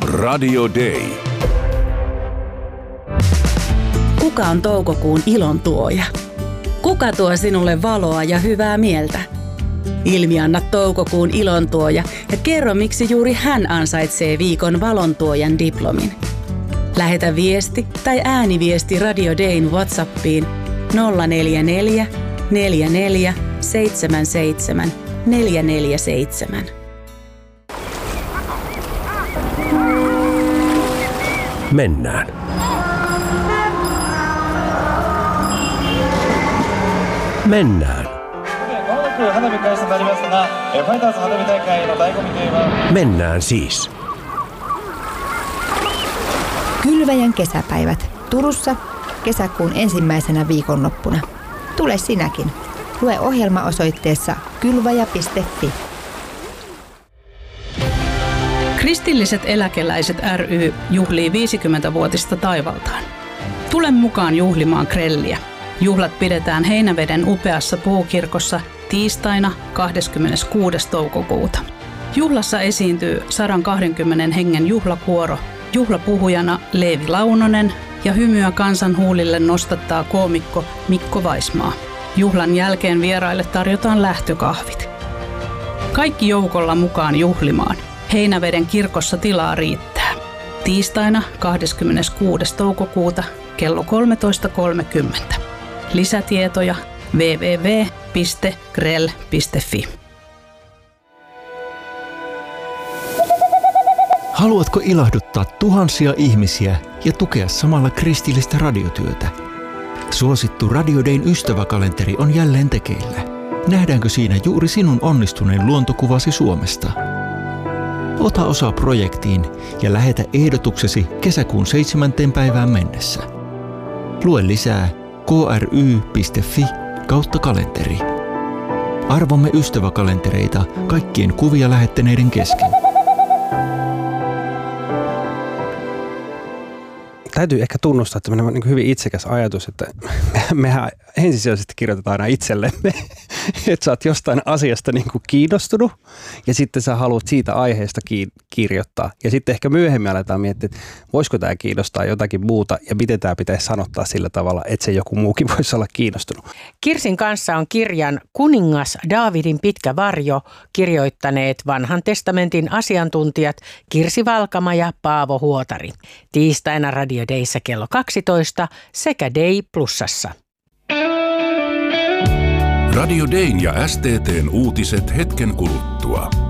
Radio Day. Kuka on toukokuun ilontuoja? Kuka tuo sinulle valoa ja hyvää mieltä? Ilmianna toukokuun ilontuoja ja kerro, miksi juuri hän ansaitsee viikon valontuojan diplomin. Lähetä viesti tai ääniviesti Radio Dayn WhatsAppiin 044 44 77 447. Mennään. Mennään. Mennään siis. Kylväjän kesäpäivät Turussa kesäkuun ensimmäisenä viikonloppuna. Tule sinäkin. Lue ohjelma osoitteessa kylväjä.fi. Kristilliset eläkeläiset ry juhlii 50-vuotista taivaltaan. Tule mukaan juhlimaan grelliä. Juhlat pidetään Heinäveden upeassa puukirkossa tiistaina 26. toukokuuta. Juhlassa esiintyy 120 hengen juhlakuoro, juhlapuhujana Leevi Launonen ja hymyä kansan huulille nostattaa koomikko Mikko Vaismaa. Juhlan jälkeen vieraille tarjotaan lähtökahvit. Kaikki joukolla mukaan juhlimaan. Heinäveden kirkossa tilaa riittää. Tiistaina 26. toukokuuta kello 13.30. Lisätietoja www.grell.fi. Haluatko ilahduttaa tuhansia ihmisiä ja tukea samalla kristillistä radiotyötä? Suosittu Radio Dayn ystäväkalenteri on jälleen tekeillä. Nähdäänkö siinä juuri sinun onnistuneen luontokuvasi Suomesta? Ota osaa projektiin ja lähetä ehdotuksesi kesäkuun 7. päivään mennessä. Lue lisää kry.fi/kalenteri. Arvomme ystäväkalentereita kaikkien kuvia lähettäneiden kesken. Täytyy ehkä tunnustaa, että on niin hyvin itsekäs ajatus, että mehän ensisijaisesti kirjoitetaan aina itsellemme, että sä oot jostain asiasta niin kuin kiinnostunut ja sitten sä haluat siitä aiheesta kirjoittaa. Ja sitten ehkä myöhemmin aletaan miettiä, että voisiko tämä kiinnostaa jotakin muuta ja miten tämä pitäisi sanottaa sillä tavalla, että se joku muukin voisi olla kiinnostunut. Kirsin kanssa on kirjan Kuningas Daavidin pitkä varjo kirjoittaneet Vanhan testamentin asiantuntijat Kirsi Valkama ja Paavo Huotari. Tiistaina Radio Dayssä kello 12 sekä Day Plusassa. Radio Dayn ja STT:n uutiset hetken kuluttua.